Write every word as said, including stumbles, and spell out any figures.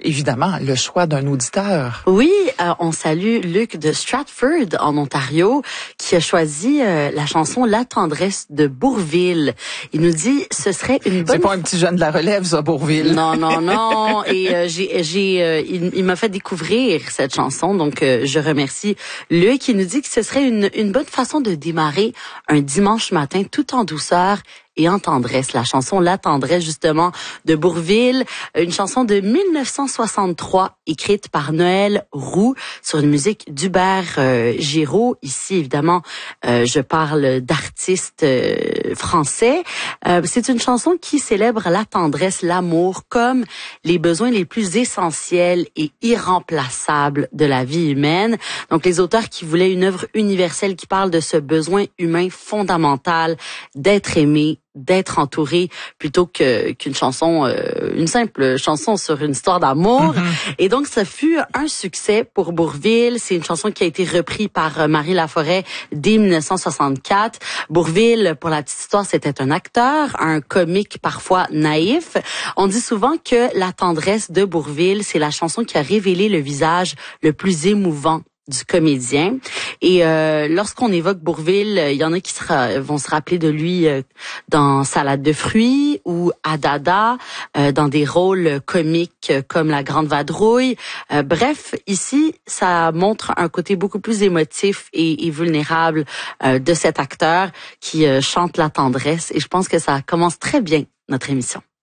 évidemment, le choix d'un auditeur. Oui, euh, on salue Luc de Stratford, en Ontario, qui a choisi euh, la chanson La tendresse de Bourvil. Il nous dit, ce serait une bonne... C'est pas un petit jeune de la relève, ça, Bourvil. Non, non, non. Et euh, j'ai, j'ai, euh, il, il m'a fait découvrir cette chanson, donc euh, je remercie Luc, qui nous dit que ce serait une, une bonne façon de démarrer un dimanche matin tout en douceur et en tendresse. La chanson La tendresse, justement, de Bourvil, une chanson de mille neuf cent soixante-trois, écrite par Noël Roux, sur une musique d'Hubert euh, Giraud. Ici, évidemment, euh, je parle d'artistes euh, français. Euh, c'est une chanson qui célèbre la tendresse, l'amour, comme les besoins les plus essentiels et irremplaçables de la vie humaine. Donc, les auteurs qui voulaient une œuvre universelle qui parle de ce besoin humain fondamental d'être aimé, d'être entouré, plutôt que qu'une chanson, euh, une simple chanson sur une histoire d'amour. Mm-hmm. Et donc, ça fut un succès pour Bourvil. C'est une chanson qui a été reprise par Marie Laforêt dès mille neuf cent soixante-quatre. Bourvil, pour la petite histoire, c'était un acteur, un comique parfois naïf. On dit souvent que La tendresse de Bourvil, c'est la chanson qui a révélé le visage le plus émouvant du comédien. Et euh, lorsqu'on évoque Bourvil, il y en a qui sera, vont se rappeler de lui euh, dans Salade de fruits ou Adada, euh, dans des rôles comiques comme La Grande Vadrouille. Euh, bref, ici, ça montre un côté beaucoup plus émotif et, et vulnérable euh, de cet acteur qui euh, chante la tendresse. Et je pense que ça commence très bien notre émission.